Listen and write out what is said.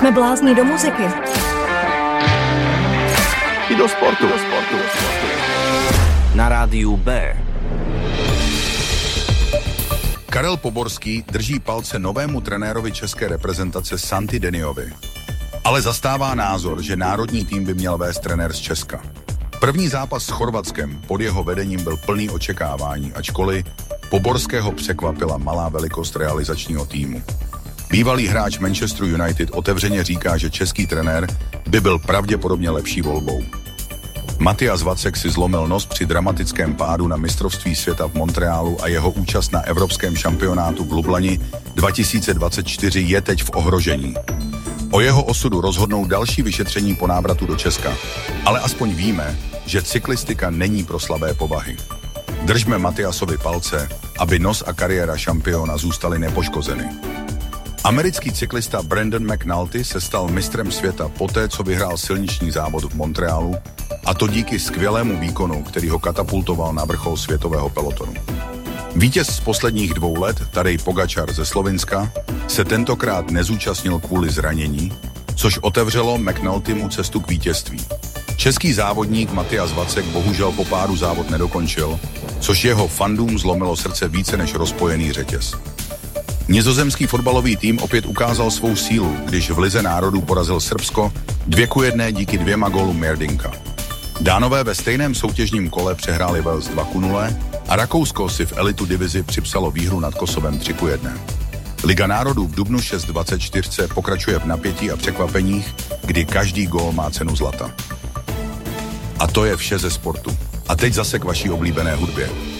Jsme blázni do muziky. I do sportu. Na rádiu B. Karel Poborský drží palce novému trenérovi české reprezentace Santi Deniovi. Ale zastává názor, že národní tým by měl vést trenér z Česka. První zápas s Chorvatskem pod jeho vedením byl plný očekávání, ačkoliv Poborského překvapila malá velikost realizačního týmu. Bývalý hráč Manchesteru United otevřeně říká, že český trenér by byl pravděpodobně lepší volbou. Matias Vacek si zlomil nos při dramatickém pádu na mistrovství světa v Montrealu a jeho účast na evropském šampionátu v Lublani 2024 je teď v ohrožení. O jeho osudu rozhodnou další vyšetření po návratu do Česka, ale aspoň víme, že cyklistika není pro slabé povahy. Držme Matiasovi palce, aby nos a kariéra šampiona zůstaly nepoškozeny. Americký cyklista Brandon McNulty se stal mistrem světa poté, co vyhrál silniční závod v Montrealu, a to díky skvělému výkonu, který ho katapultoval na vrchol světového pelotonu. Vítěz z posledních 2 let, Tadej Pogačar ze Slovinska, se tentokrát nezúčastnil kvůli zranění, což otevřelo McNultymu cestu k vítězství. Český závodník Matias Vacek bohužel po pádu závod nedokončil, což jeho fandům zlomilo srdce více než rozpojený řetěz. Nizozemský fotbalový tým opět ukázal svou sílu, když v Lize národů porazil Srbsko 2:1 díky 2 gólům Merdinka. Dánové ve stejném soutěžním kole přehráli Wales 2:0 a Rakousko si v elitu divizi připsalo výhru nad Kosovem 3:1. Liga národů v dubnu 6:24 pokračuje v napětí a překvapeních, kdy každý gól má cenu zlata. A to je vše ze sportu. A teď zase k vaší oblíbené hudbě.